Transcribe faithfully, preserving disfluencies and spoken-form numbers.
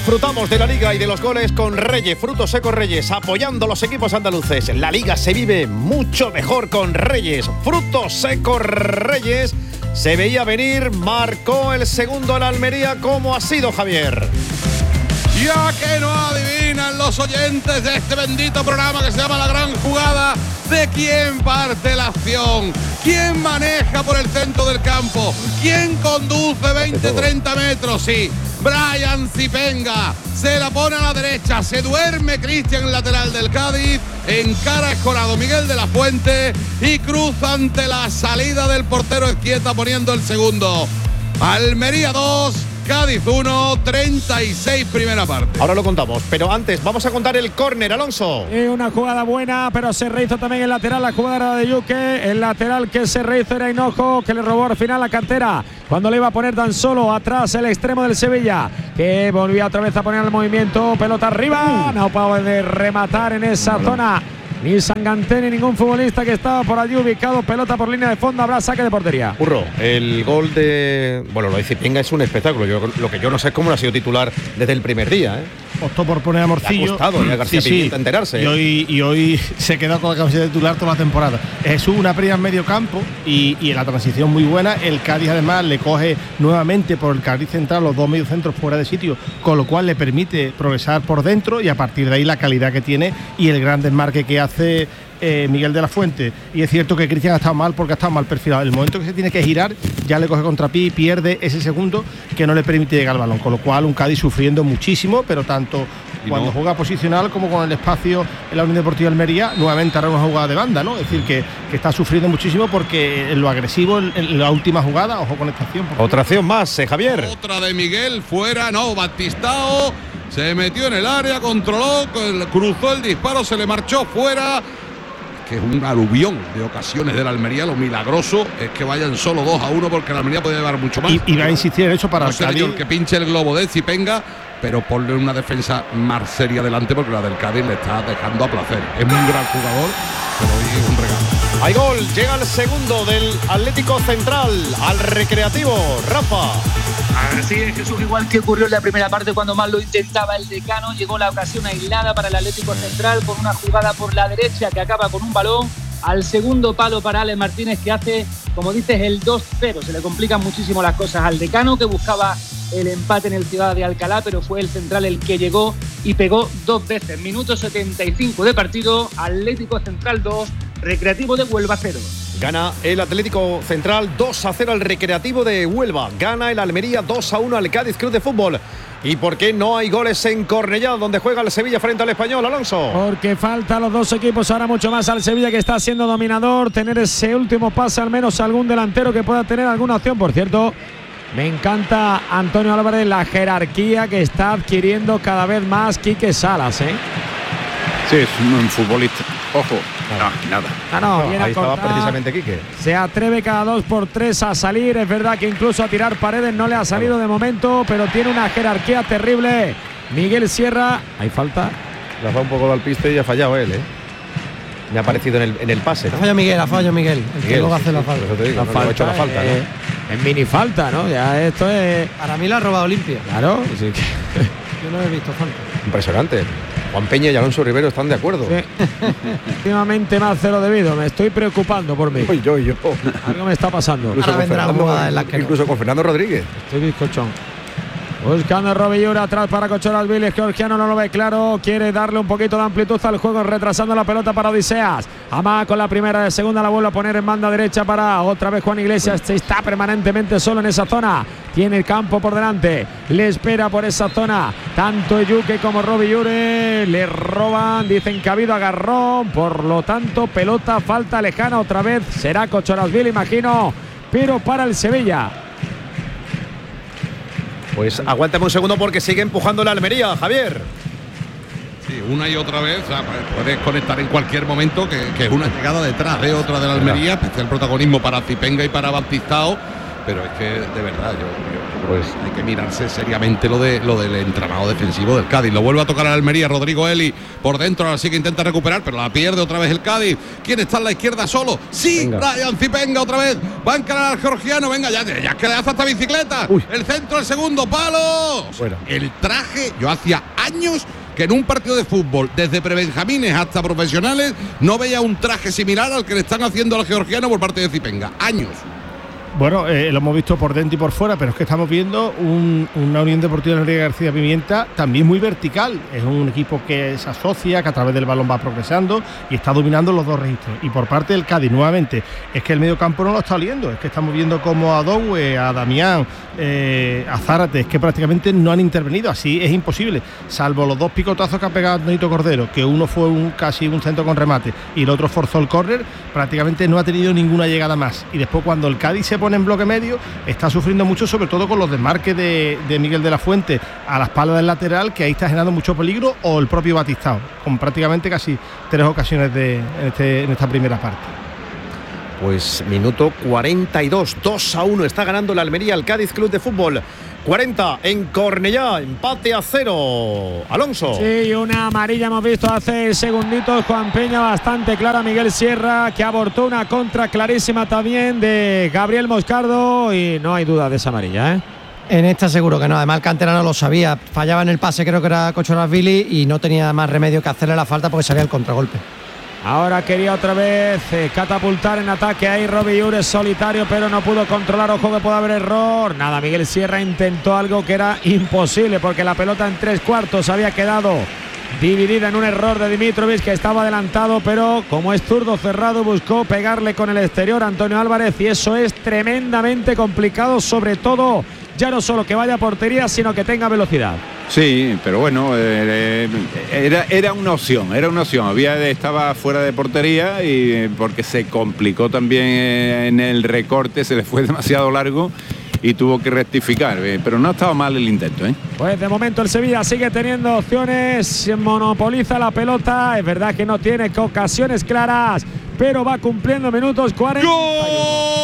Disfrutamos de la Liga y de los goles con Reyes, Frutos Secos Reyes, apoyando los equipos andaluces. La Liga se vive mucho mejor con Reyes, Frutos Secos Reyes. Se veía venir, marcó el segundo en Almería. ¿Cómo ha sido, Javier? Ya que no adivinan los oyentes de este bendito programa que se llama La Gran Jugada, ¿de quién parte la acción? ¿Quién maneja por el centro del campo? ¿Quién conduce veinte, treinta metros? Sí, Brian Zipenga. Se la pone a la derecha, se duerme Cristian, el lateral del Cádiz, encara escorado Miguel de la Fuente y cruza ante la salida del portero Ezquieta poniendo el segundo. Almería dos, Cádiz uno, treinta y seis primera parte. Ahora lo contamos, pero antes vamos a contar el córner, Alonso. Y una jugada buena, pero se rehizo también el lateral, la jugada era de Yuque. El lateral que se rehizo era Hinojo, que le robó al final la cartera cuando le iba a poner tan solo atrás el extremo del Sevilla, que volvía otra vez a poner el movimiento, pelota arriba, no puede rematar en esa zona ni Sanganté ni ningún futbolista que estaba por allí ubicado. Pelota por línea de fondo, habrá saque de portería. Burro, el gol de… Bueno, lo de Zipenga es un espectáculo. Yo, lo que yo no sé es cómo no ha sido titular desde el primer día, ¿eh? Optó por poner a Morcillo. Le ha costado, ¿eh? A García sí, Pimienta sí. enterarse. Y hoy, y hoy se quedó con la camiseta de titular toda la temporada. Es una pérdida en medio campo y, y en la transición muy buena. El Cádiz además le coge nuevamente por el carril central los dos mediocentros fuera de sitio, con lo cual le permite progresar por dentro y a partir de ahí la calidad que tiene y el gran desmarque que hace Eh, Miguel de la Fuente. Y es cierto que Cristian ha estado mal porque ha estado mal perfilado. El momento que se tiene que girar ya le coge contrapié y pierde ese segundo que no le permite llegar al balón, con lo cual un Cádiz sufriendo muchísimo, pero tanto y cuando no. juega posicional como con el espacio en la Unión Deportiva Almería, nuevamente hará una jugada de banda, ¿no? Es decir, que, que está sufriendo muchísimo porque en lo agresivo en, en la última jugada, ojo con esta acción. Otra acción más, eh, Javier. Otra de Miguel, fuera, no, Batistao se metió en el área, controló, cruzó el disparo, se le marchó fuera. Que es un aluvión de ocasiones de la Almería. Lo milagroso es que vayan solo dos a uno porque la Almería puede llevar mucho más. Y, y va a insistir en eso para no el sé Cádiz. yo, el que pinche el globo de Zipenga, pero ponle una defensa más seria delante porque la del Cádiz le está dejando a placer. Es un gran jugador, pero hoy es un regalo. Hay gol, llega el segundo del Atlético Central al Recreativo. Rafa. Así es, Jesús, igual que ocurrió en la primera parte cuando más lo intentaba el Decano, llegó la ocasión aislada para el Atlético Central con una jugada por la derecha que acaba con un balón al segundo palo para Alex Martínez, que hace, como dices, el dos cero. Se le complican muchísimo las cosas al Decano, que buscaba el empate en el Ciudad de Alcalá, pero fue el Central el que llegó y pegó dos veces. Minuto setenta y cinco de partido, Atlético Central dos, Recreativo de Huelva cero. Gana el Atlético Central dos a cero al Recreativo de Huelva. Gana el Almería dos a uno al Cádiz Club de Fútbol. ¿Y por qué no hay goles en Cornellá, donde juega el Sevilla frente al Español, Alonso? Porque falta a los dos equipos, ahora mucho más al Sevilla, que está siendo dominador, tener ese último pase, al menos algún delantero que pueda tener alguna opción. Por cierto, me encanta Antonio Álvarez, la jerarquía que está adquiriendo cada vez más Quique Salas, ¿eh? Sí, es un futbolista. Ojo, no, nada. Ah, no, no, ahí estaba precisamente Quique. Se atreve cada dos por tres a salir. Es verdad que incluso a tirar paredes no le ha salido de momento, pero tiene una jerarquía terrible. Miguel Sierra, hay falta. Le ha dado un poco al piste y ha fallado él, ¿eh? Me ha parecido en el, en el pase, ¿no? Ha fallado Miguel, ha fallado Miguel. El Miguel, que luego sí, hace la sí, falta. Por eso te digo, La no, falta, ha hecho la falta, eh, ¿no? Es mini falta, ¿no? Ya esto es… Para mí la ha robado limpia. Claro, sí. Yo no he visto falta. Impresionante. Juan Peña y Alonso Rivero están de acuerdo. Sí. Últimamente más cero debido. Me estoy preocupando por mí. Yo, yo, yo. Algo me está pasando. Incluso Ahora con, vendrá Fernando, jugada en la que no. incluso con Fernando Rodríguez. Estoy bizcochón. Buscando Robillura atrás para Cochoras Viles. Georgiano no lo ve claro. Quiere darle un poquito de amplitud al juego, retrasando la pelota para Odiseas. Ama con la primera, de segunda la vuelve a poner en banda derecha para otra vez Juan Iglesias. Se está permanentemente solo en esa zona. Tiene el campo por delante. Le espera por esa zona. Tanto Yuque como Robillure le roban. Dicen que ha habido agarrón. Por lo tanto, pelota, falta lejana otra vez. Será Cochoras Viles, imagino. Pero para el Sevilla. Pues aguántame un segundo porque sigue empujando la Almería, Javier. Sí, una y otra vez, o sea, puedes conectar en cualquier momento, que, que es una llegada detrás de otra de la Almería, especial protagonismo para Zipenga y para Batistao, pero es que de verdad yo, yo pues hay que mirarse seriamente lo de lo del entramado defensivo del Cádiz. Lo vuelve a tocar a Almería, Rodrigo Eli por dentro, ahora sí que intenta recuperar, pero la pierde otra vez el Cádiz. ¿Quién está en la izquierda solo? Sí, venga. Ryan Zipenga otra vez, va a encarar al georgiano, venga, ya, ya es que le hace hasta bicicleta. Uy. El centro, el segundo palo. Bueno. El traje, yo hacía años que en un partido de fútbol, desde prebenjamines hasta profesionales, no veía un traje similar al que le están haciendo al georgiano por parte de Zipenga. Años. Bueno, eh, lo hemos visto por dentro y por fuera, pero es que estamos viendo un, una Unión Deportiva Enrique García Pimienta también muy vertical. Es un equipo que se asocia, que a través del balón va progresando y está dominando los dos registros. Y por parte del Cádiz, nuevamente, es que el medio campo no lo está oliendo. Es que estamos viendo como a Doue, a Damián, eh, a Zárate, es que prácticamente no han intervenido. Así es imposible, salvo los dos picotazos que ha pegado Antonito Cordero, que uno fue un, casi un centro con remate y el otro forzó el córner, prácticamente no ha tenido ninguna llegada más. Y después cuando el Cádiz se pone en bloque medio, está sufriendo mucho, sobre todo con los desmarques de, de Miguel de la Fuente a la espalda del lateral, que ahí está generando mucho peligro, o el propio Batistao, con prácticamente casi tres ocasiones de, en, este, en esta primera parte. Pues minuto cuarenta y dos, dos a uno está ganando la Almería al Cádiz Club de Fútbol. cuarenta en Cornellá, empate a cero. Alonso. Sí, una amarilla hemos visto hace segunditos. Juan Peña bastante clara. Miguel Sierra, que abortó una contra clarísima también de Gabriel Moscardo, y no hay duda de esa amarilla, ¿eh? En esta seguro que no, además el canterano lo sabía, fallaba en el pase, creo que era Cochorasvili, y no tenía más remedio que hacerle la falta porque salía el contragolpe. Ahora quería otra vez eh, catapultar en ataque ahí Robbie Ures solitario, pero no pudo controlar. Ojo que puede haber error. Nada, Miguel Sierra intentó algo que era imposible, porque la pelota en tres cuartos había quedado dividida en un error de Dimitrovic, que estaba adelantado, pero como es zurdo cerrado buscó pegarle con el exterior a Antonio Álvarez, y eso es tremendamente complicado, sobre todo ya no solo que vaya a portería, sino que tenga velocidad. Sí, pero bueno, eh, era, era una opción, era una opción. Había, estaba fuera de portería, y porque se complicó también en el recorte, se le fue demasiado largo y tuvo que rectificar, eh, pero no estaba mal el intento, ¿eh? Pues de momento el Sevilla sigue teniendo opciones, monopoliza la pelota, es verdad que no tiene ocasiones claras, pero va cumpliendo minutos cuarenta. ¡Gol!